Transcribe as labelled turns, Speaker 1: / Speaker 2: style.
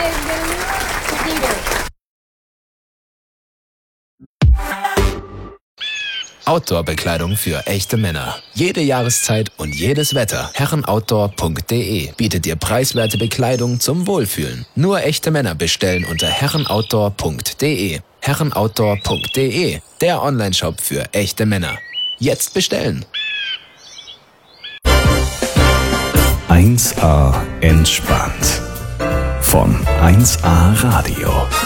Speaker 1: Outdoor-Bekleidung für echte Männer. Jede Jahreszeit und jedes Wetter. Herrenoutdoor.de bietet dir preiswerte Bekleidung zum Wohlfühlen. Nur echte Männer bestellen unter herrenoutdoor.de. Herrenoutdoor.de, der Onlineshop für echte Männer. Jetzt bestellen.
Speaker 2: 1A entspannt. Von 1A Radio.